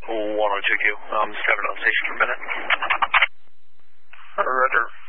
102Q. Stepping on station for a minute. Roger.